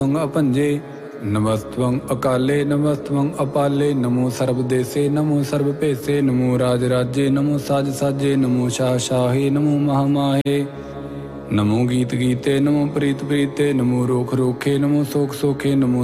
अपंजे नमस्त्वं अकाले नमस्त्वं अपाले नमो सर्वदेशे नमो सर्वपेशे नमो राजराजे नमो साज साजे नमो शाह शाहे नमो महामाहे नमो गीत गीते नमो प्रीत प्रीते नमो रोख रोखे नमो सोख सोखे नमो